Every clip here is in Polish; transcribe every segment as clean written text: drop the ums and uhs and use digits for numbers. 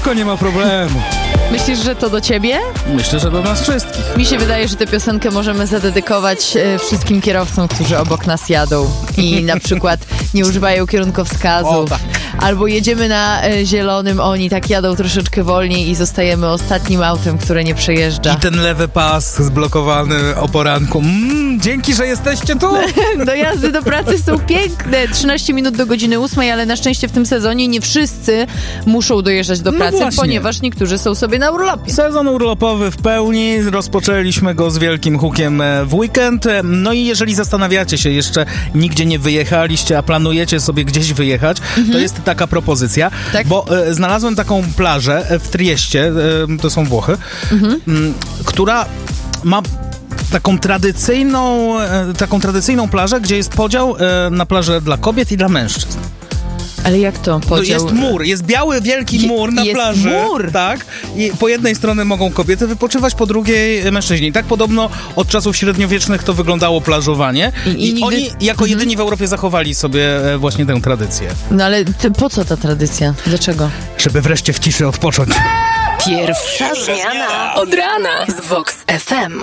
Spoko, nie ma problemu. Myślisz, że to do ciebie? Myślę, że do nas wszystkich. Mi się wydaje, że tę piosenkę możemy zadedykować wszystkim kierowcom, którzy obok nas jadą i na przykład nie używają kierunkowskazów. O, tak. Albo jedziemy na zielonym, oni tak jadą troszeczkę wolniej i zostajemy ostatnim autem, które nie przejeżdża. I ten lewy pas zblokowany o poranku. Dzięki, że jesteście tu. Dojazdy do pracy są piękne. 13 minut do godziny 8, ale na szczęście w tym sezonie nie wszyscy muszą dojeżdżać do pracy, właśnie. ponieważ niektórzy są sobie na urlopie. Sezon urlopowy w pełni. Rozpoczęliśmy go z wielkim hukiem w weekend. No i jeżeli zastanawiacie się, jeszcze nigdzie nie wyjechaliście, a planujecie sobie gdzieś wyjechać, to jest taka propozycja, Tak? bo znalazłem taką plażę w Trieście, to są Włochy, która ma taką tradycyjną plażę, gdzie jest podział na plażę dla kobiet i dla mężczyzn. Ale jak to? No jest mur, jest biały, wielki mur na jest plaży. mur? Tak. I po jednej stronie mogą kobiety wypoczywać, po drugiej mężczyźni. Tak podobno od czasów średniowiecznych to wyglądało plażowanie. I nigdy... oni jako jedyni w Europie zachowali sobie właśnie tę tradycję. No ale po co ta tradycja? Dlaczego? Żeby wreszcie w ciszy odpocząć. Pierwsza zmiana od rana z Vox FM.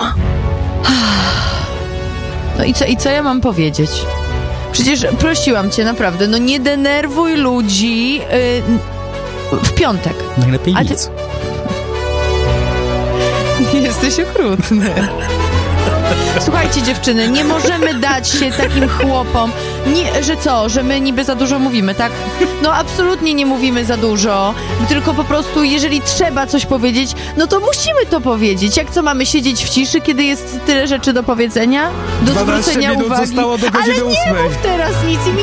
No i co ja mam powiedzieć? Przecież prosiłam cię naprawdę, no nie denerwuj ludzi w piątek. Najlepiej A nic. Jesteś okrutny. Słuchajcie, dziewczyny, nie możemy dać się takim chłopom, że co, że my niby za dużo mówimy, tak? No absolutnie nie mówimy za dużo, tylko po prostu jeżeli trzeba coś powiedzieć, no to musimy to powiedzieć. Jak co, mamy siedzieć w ciszy, kiedy jest tyle rzeczy do powiedzenia? Do 12 zwrócenia minut uwagi? zostało do godziny Ale nie 8. mów teraz nic i mi